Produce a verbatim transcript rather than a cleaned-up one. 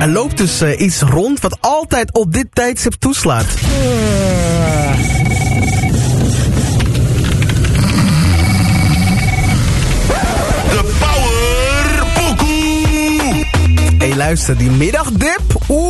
Er loopt dus uh, iets rond wat altijd op dit tijdstip toeslaat. De Power Pokoe! Hé, hey, luister, die middagdip. Oeh.